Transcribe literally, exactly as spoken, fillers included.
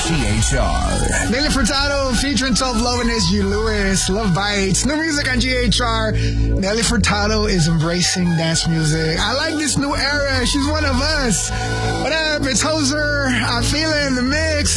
G H R. Nelly Furtado featuring twelve Low and S G Lewis. Love Bites. New music on G H R. Nelly Furtado is embracing dance music. I like this new era. She's one of us. What up? It's Hoser. I feel it in the mix.